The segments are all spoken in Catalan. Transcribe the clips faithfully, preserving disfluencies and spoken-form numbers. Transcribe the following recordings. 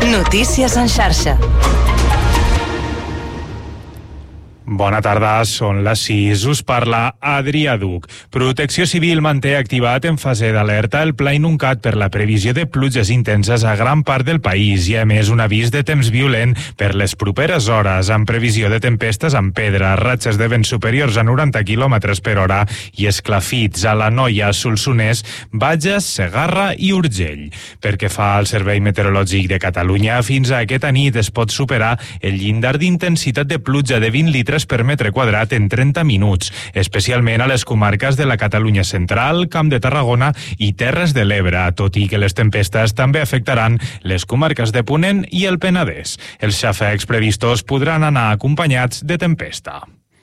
Notícies en xarxa. Bona tarda, són les sis. Us parla Adrià Duc. Protecció Civil manté activat en fase d'alerta el Pla Inuncat per la previsió de pluges intenses a gran part del país i, a més, un avís de temps violent per les properes hores, amb previsió de tempestes amb pedra, ratxes de vent superiors a noranta quilòmetres per hora i esclafits a l'Anoia, Solsonès, Bages, Segarra i Urgell. Perquè fa al Servei Meteorològic de Catalunya, fins a aquesta nit es pot superar el llindar d'intensitat de pluja de vint litres per metre quadrat en trenta minuts, especialment a les comarques de la Catalunya central, Camp de Tarragona i Terres de l'Ebre, tot i que les tempestes també afectaran les comarques de Ponent i el Penedès. Els xafecs previstos podran anar acompanyats de tempesta.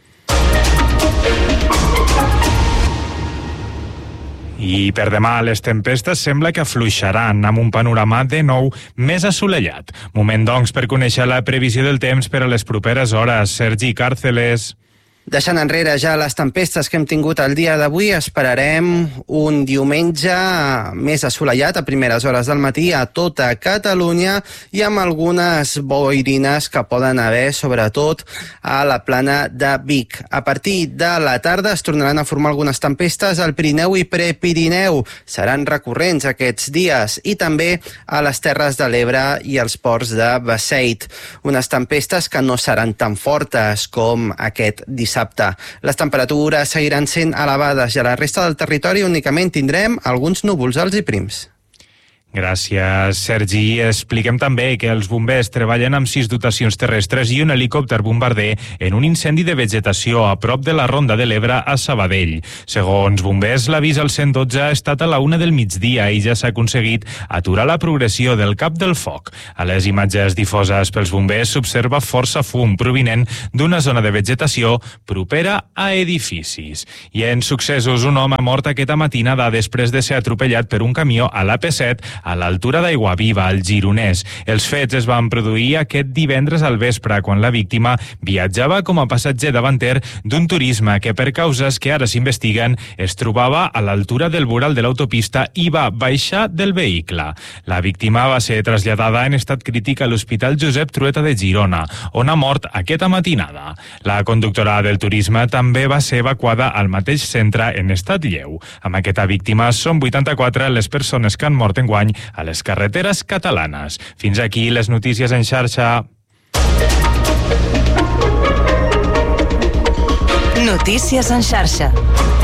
I per demà les tempestes sembla que afluixaran amb un panorama de nou més assolellat. Moment, doncs, per conèixer la previsió del temps per a les properes hores. Sergi Càrceles. Deixant enrere ja les tempestes que hem tingut el dia d'avui, esperarem un diumenge més assolellat a primeres hores del matí a tota Catalunya i amb algunes boirines que poden haver, sobretot a la plana de Vic. A partir de la tarda es tornaran a formar algunes tempestes al Pirineu i Prepirineu. Seran recurrents aquests dies i també a les Terres de l'Ebre i als ports de Beseit. Unes tempestes que no seran tan fortes com aquest dissabte. Les temperatures seguiran sent elevades i a la resta del territori únicament tindrem alguns núvols alts i prims. Gràcies, Sergi. Expliquem també que els bombers treballen amb sis dotacions terrestres i un helicòpter bombarder en un incendi de vegetació a prop de la Ronda de l'Ebre a Sabadell. Segons bombers, l'avís al cent dotze ha estat a la una del migdia i ja s'ha aconseguit aturar la progressió del cap del foc. A les imatges difoses pels bombers s'observa força fum provinent d'una zona de vegetació propera a edificis. I en successos, un home ha mort aquesta matinada després de ser atropellat per un camió a l'A P set a l'altura d'Aiguaviva, al Gironès. Els fets es van produir aquest divendres al vespre, quan la víctima viatjava com a passatger davanter d'un turisme que, per causes que ara s'investiguen, es trobava a l'altura del voral de l'autopista i va baixar del vehicle. La víctima va ser traslladada en estat crític a l'Hospital Josep Trueta de Girona, on ha mort aquesta matinada. La conductora del turisme també va ser evacuada al mateix centre en estat lleu. Amb aquesta víctima són vuitanta-quatre les persones que han mort enguany a les carreteres catalanes. Fins aquí les notícies en xarxa. Notícies en xarxa.